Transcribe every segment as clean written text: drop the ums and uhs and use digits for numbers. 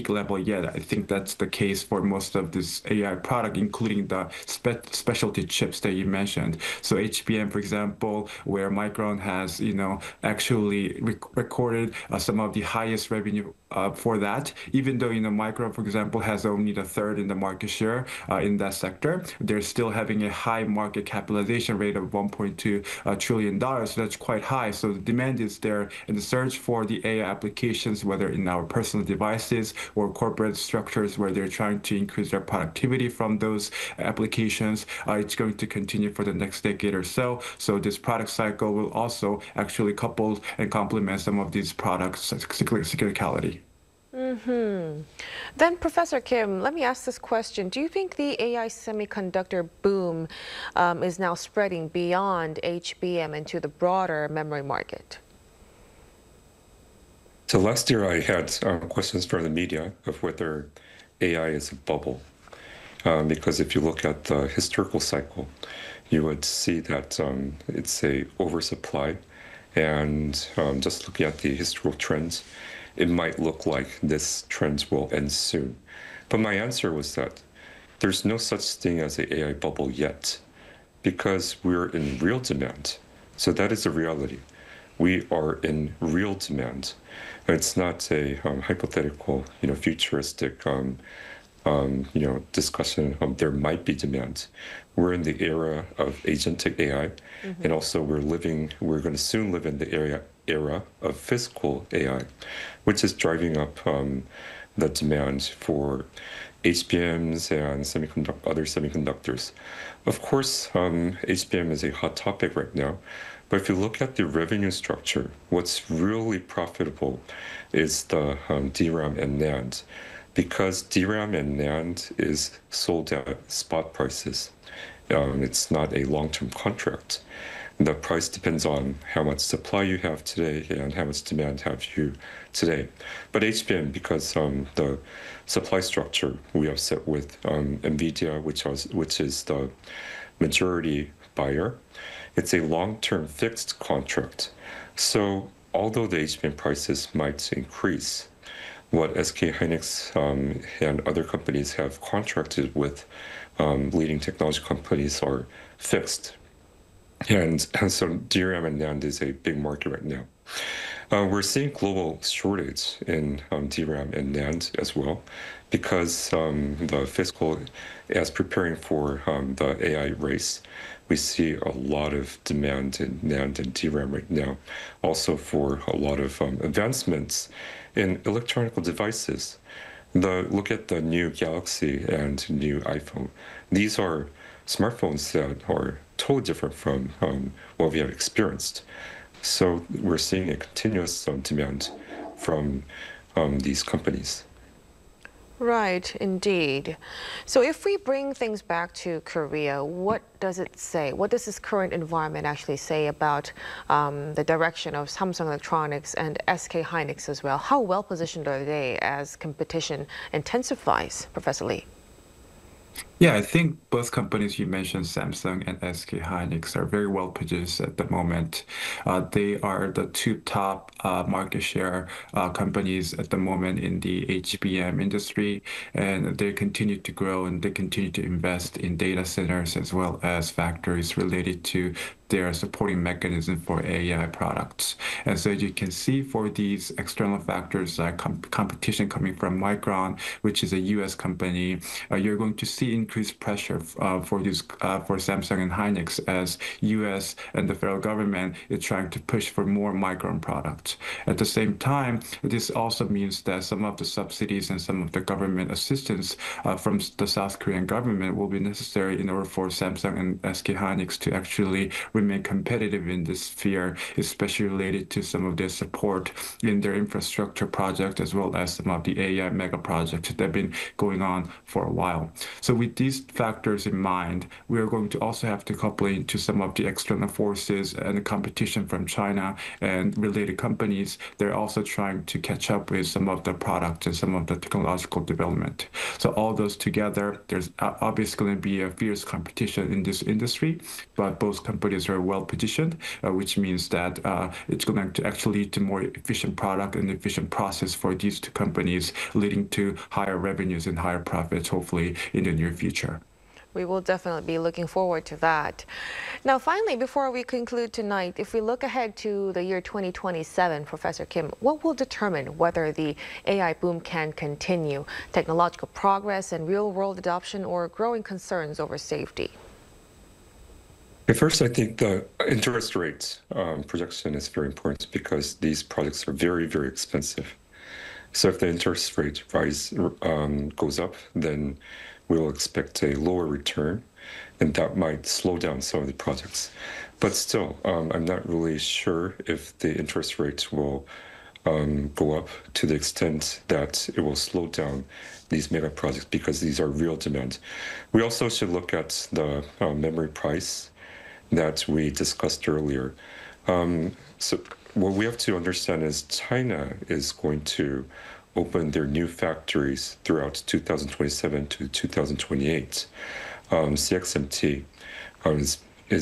peak level yet. I think that's the case for most of this AI product, including the specialty chips that you mentioned. So HBM, for example, where Micron has, actually recorded some of the highest revenue for that, even though, Micron, for example, has only the third in the market share in that sector, they're still having a high market capitalization rate of $1.2 trillion. So that's quite high. So the demand is there, and the search for the AI applications, whether in our personal devices or corporate structures where they're trying to increase their productivity from those applications, it's going to continue for the next decade or so. So this product cycle will also actually couple and complement some of these products' cyclicality. Then, Professor Kim, let me ask this question. Do you think the AI semiconductor boom is now spreading beyond HBM into the broader memory market? So last year I had questions from the media of whether AI is a bubble. Because if you look at the historical cycle, you would see that it's a oversupply. And just looking at the historical trends, it might look like this trend will end soon. But my answer was that there's no such thing as an AI bubble yet, because we're in real demand. So that is a reality. We are in real demand. It's not a hypothetical, futuristic, discussion. There might be demand. We're in the era of agentic AI, and also we're going to soon live in the era of physical AI, which is driving up the demand for HBMs and other semiconductors. Of course, HBM is a hot topic right now, but if you look at the revenue structure, what's really profitable is the DRAM and NAND, because DRAM and NAND is sold at spot prices. It's not a long-term contract. The price depends on how much supply you have today and how much demand have you today. But HBM, because the supply structure we have set with NVIDIA, which is the majority buyer, it's a long-term fixed contract. So although the HBM prices might increase, what SK Hynix and other companies have contracted with leading technology companies are fixed. And so DRAM and NAND is a big market right now. We're seeing global shortage in DRAM and NAND as well, because the fiscal is preparing for the AI race. We see a lot of demand in NAND and DRAM right now, also for a lot of advancements in electronic devices. Look at the new Galaxy and new iPhone. These are smartphones that are totally different from what we have experienced. So we're seeing a continuous demand from these companies. Right, indeed. So if we bring things back to Korea, what does it say? What does this current environment actually say about the direction of Samsung Electronics and SK Hynix as well? How well positioned are they as competition intensifies, Professor Lee? Yeah, I think both companies you mentioned, Samsung and SK Hynix, are very well positioned at the moment. They are the two top market share companies at the moment in the HBM industry, and they continue to grow and they continue to invest in data centers as well as factories related to their supporting mechanism for AI products. And so as you can see, for these external factors like competition coming from Micron, which is a US company, you're going to see increased pressure for Samsung and Hynix as US and the federal government is trying to push for more Micron products. At the same time, this also means that some of the subsidies and some of the government assistance from the South Korean government will be necessary in order for Samsung and SK Hynix to actually remain competitive in this sphere, especially related to some of their support in their infrastructure project, as well as some of the AI mega projects that have been going on for a while. So we with these factors in mind, we are going to also have to couple into some of the external forces and the competition from China and related companies. They're also trying to catch up with some of the products and some of the technological development. So all those together, there's obviously going to be a fierce competition in this industry, but both companies are well positioned, which means that it's going to actually lead to more efficient product and efficient process for these two companies, leading to higher revenues and higher profits, hopefully in the near future. We will definitely be looking forward to that. Now, finally, before we conclude tonight, if we look ahead to the year 2027, Professor Kim, what will determine whether the AI boom can continue? Technological progress and real-world adoption, or growing concerns over safety? At first, I think the interest rate projection is very important because these projects are very, very expensive. So if the interest rate goes up, then we will expect a lower return, and that might slow down some of the projects. But still, I'm not really sure if the interest rate will go up to the extent that it will slow down these mega projects, because these are real demand. We also should look at the memory price that we discussed earlier. So what we have to understand is China is going to open their new factories throughout 2027 to 2028. CXMT and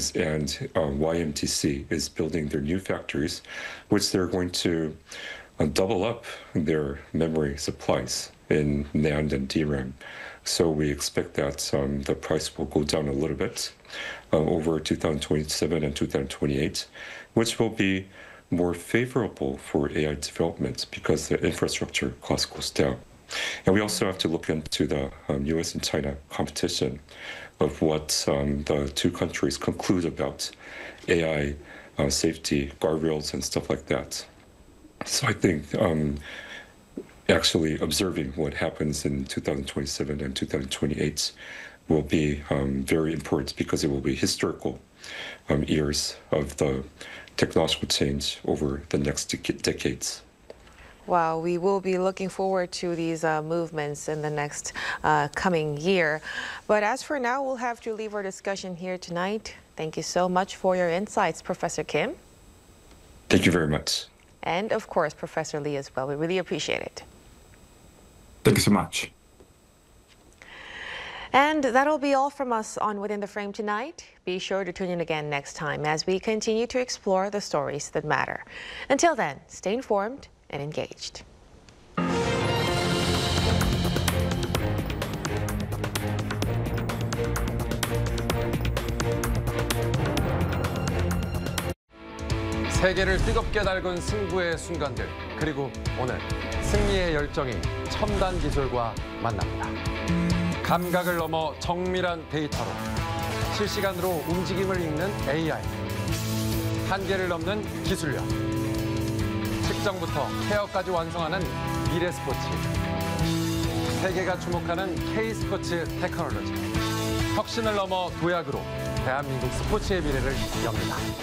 YMTC is building their new factories, which they're going to double up their memory supplies in NAND and DRAM. So we expect that the price will go down a little bit over 2027 and 2028, which will be more favorable for AI development because the infrastructure cost goes down. And we also have to look into the US and China competition of what the two countries conclude about AI safety, guardrails, and stuff like that. So I think actually observing what happens in 2027 and 2028 will be very important, because it will be historical years of the technological change over the next decades. Wow, we will be looking forward to these movements in the next coming year. But as for now, we'll have to leave our discussion here tonight. Thank you so much for your insights, Professor Kim. Thank you very much. And of course, Professor Lee as well. We really appreciate it. Thank you so much. And that'll be all from us on Within the Frame tonight. Be sure to tune in again next time as we continue to explore the stories that matter. Until then, stay informed and engaged. 세계를 뜨겁게 달군 승부의 순간들, 그리고 오늘 승리의 열정이 첨단 기술과 만납니다. 감각을 넘어 정밀한 데이터로 실시간으로 움직임을 읽는 AI, 한계를 넘는 기술력, 측정부터 케어까지 완성하는 미래 스포츠, 세계가 주목하는 K-스포츠 테크놀로지, 혁신을 넘어 도약으로 대한민국 스포츠의 미래를 엽니다.